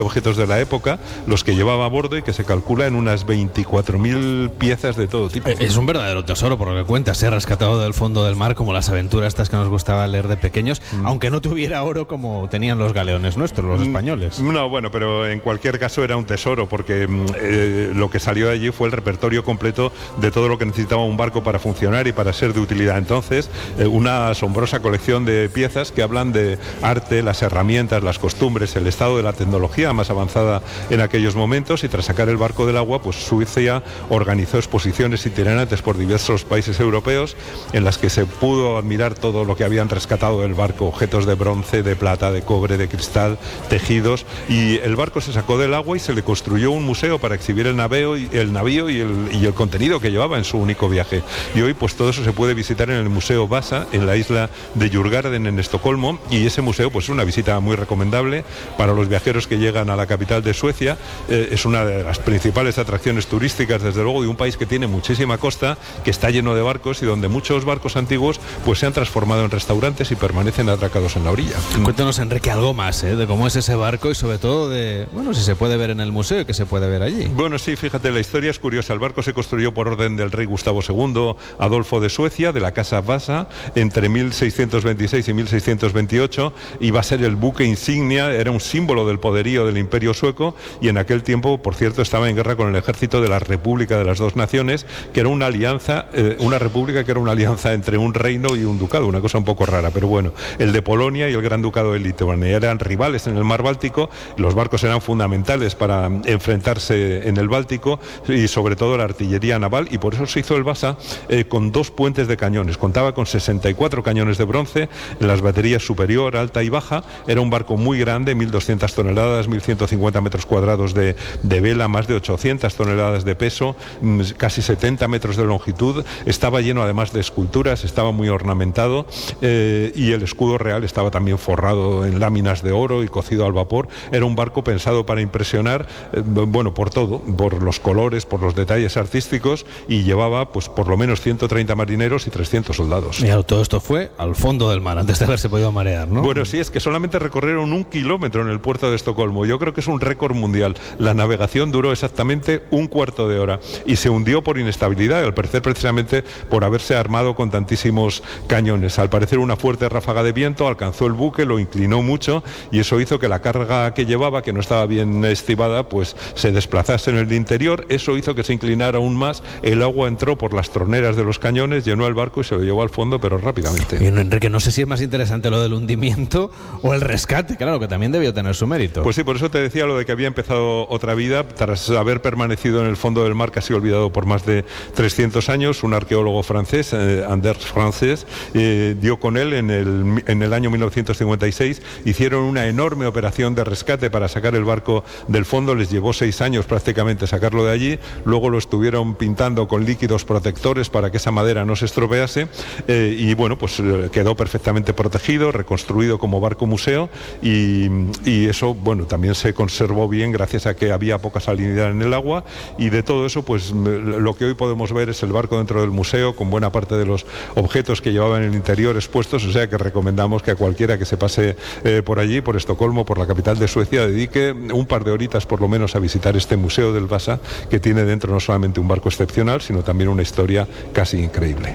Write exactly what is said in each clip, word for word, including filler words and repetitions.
objetos de la época, los que llevaba a bordo y que se calcula en unas veinticuatro mil piezas de todo tipo. Es un verdadero tesoro, por lo que cuentas, se ha rescatado del fondo del mar, como las aventuras estas que nos gustaba leer de pequeños, mm. aunque no tuviera oro como tenían los galeones nuestros, los españoles. No, bueno, pero en cualquier caso era un tesoro, porque eh, lo que salió de allí fue el repertorio completo de todo lo que necesitaba un barco para funcionar y para ser de utilidad. Entonces, eh, una asombrosa colección de piezas que hablan de arte, las herramientas, las costumbres, el estado de la tecnología más avanzada en aquellos momentos, y tras sacar el barco del agua, pues Suecia organizó exposiciones itinerantes por diversos países europeos en las que se pudo admirar todo lo que habían rescatado del barco, objetos de bronce, de plata, de cobre, de cristal, tejidos, y el barco se sacó del agua y se le construyó un museo para exhibir el navío y el, navío y el, y el contenido que llevaba en su único viaje. Y hoy pues todo eso se puede visitar en el Museo Vasa, en la isla de Djurgården, en Estocolmo, y ese museo pues es una visita muy recomendable para los viajeros que llegan a la capital de Suecia. Eh, es una de las principales atracciones turísticas, desde luego, de un país que tiene muchísima costa, que está lleno de barcos y donde muchos barcos antiguos pues se han transformado en restaurantes y permanecen atracados en la orilla. Cuéntanos, Enrique, algo más ¿eh? de cómo es ese barco y sobre todo de, bueno, si se puede ver en el museo y que se puede ver allí. Bueno, sí, fíjate, la historia es curiosa. El barco se construyó por orden del rey Gustavo segundo Adolfo de Suecia, de la casa Vasa, entre mil seiscientos veintiséis y mil seiscientos veintiocho, y va a ser el buque insignia, era un símbolo del poderío del imperio sueco, y en aquel tiempo, por cierto, estaba en guerra con el ejército de la República de las Dos Naciones, que era una alianza, eh, una república que era una alianza entre un reino y un ducado, una cosa un poco rara, pero bueno, el de Polonia y el Gran Ducado de Lituania eran rivales en el mar Báltico. Los barcos eran fundamentales para enfrentarse en el Báltico, y sobre todo la artillería naval, y por eso se hizo el Vasa eh, con dos puentes de cañones. Contaba con sesenta y cuatro cañones de bronce en las baterías superior, alta y baja. Era un barco muy grande, mil doscientas toneladas, mil ciento cincuenta metros cuadrados de, de vela, más de ochocientas toneladas de peso, casi setenta metros de longitud. Estaba lleno además de esculturas, estaba muy ornamentado, eh, y el escudo real estaba también forrado en láminas de oro y cocido al vapor. Era un barco pensado para impresionar, eh, bueno, por todo, por los colores, por los detalles artísticos, y llevaba pues por lo menos ciento treinta marineros y trescientos soldados. Y todo esto fue al fondo del mar, antes de haberse podido marear, ¿no? Bueno, sí, es que solamente recorrieron un kilómetro en el puerto de Estocolmo. Yo creo que es un récord mundial. La navegación duró exactamente un cuarto de hora y se hundió por inestabilidad, al parecer precisamente por haberse armado con tantísimos cañones. Al parecer una fuerte ráfaga de viento alcanzó el buque, lo inclinó mucho, y eso hizo que la carga que llevaba, que no estaba bien estibada, pues se desplazase en el interior. Eso hizo que se inclinara aún más. El agua entró por las troneras de los cañones, llenó el barco y se lo llevó al fondo, pero rápidamente. Bien, Enrique, no sé si es más interesante lo del hundimiento o el rescate, claro, que también debió tener su mérito. Pues sí, por eso te decía lo de que había empezado otra vida tras haber permanecido en el fondo del mar casi olvidado por más de trescientos años. Un arqueólogo francés, eh, Anders Frances, eh, dio con él en el, en el año mil novecientos cincuenta y seis. Hicieron una enorme operación de rescate para sacar el barco del fondo. Les llevó seis años prácticamente sacarlo de allí. Luego lo estuvieron pintando con líquidos protectores para que esa madera no se estropease, eh, y bueno, pues eh, quedó perfectamente protegido, reconstruido como barco museo, y, y eso, bueno, también se conservó bien gracias a que había poca salinidad en el agua. Y de todo eso, pues lo que hoy podemos ver es el barco dentro del museo, con buena parte de los objetos que llevaba en el interior expuestos. O sea que recomendamos que a cualquiera que se pase eh, por allí, por Estocolmo, por la capital de Suecia, dedique un par de horitas por lo menos a visitar este museo del Vasa, que tiene dentro no solamente un barco excepcional, sino también una historia casi increíble.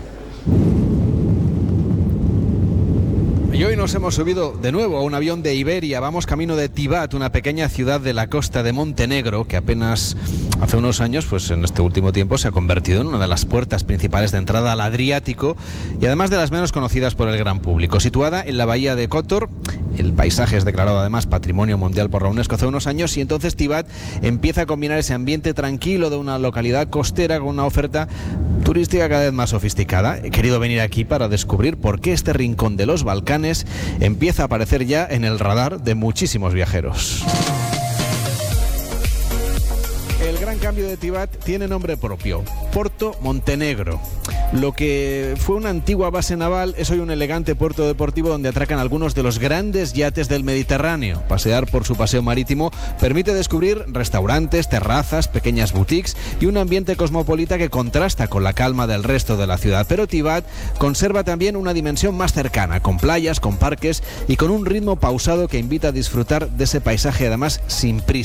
Y hoy nos hemos subido de nuevo a un avión de Iberia. Vamos camino de Tivat, una pequeña ciudad de la costa de Montenegro que apenas hace unos años, pues en este último tiempo, se ha convertido en una de las puertas principales de entrada al Adriático y además de las menos conocidas por el gran público. Situada en la bahía de Kotor, el paisaje es declarado además Patrimonio Mundial por la UNESCO hace unos años, y entonces Tivat empieza a combinar ese ambiente tranquilo de una localidad costera con una oferta turística cada vez más sofisticada. He querido venir aquí para descubrir por qué este rincón de los Balcanes empieza a aparecer ya en el radar de muchísimos viajeros. El gran cambio de Tivat tiene nombre propio: Porto Montenegro. Lo que fue una antigua base naval es hoy un elegante puerto deportivo donde atracan algunos de los grandes yates del Mediterráneo. Pasear por su paseo marítimo permite descubrir restaurantes, terrazas, pequeñas boutiques y un ambiente cosmopolita que contrasta con la calma del resto de la ciudad. Pero Tibat conserva también una dimensión más cercana, con playas, con parques y con un ritmo pausado que invita a disfrutar de ese paisaje, además sin prisa.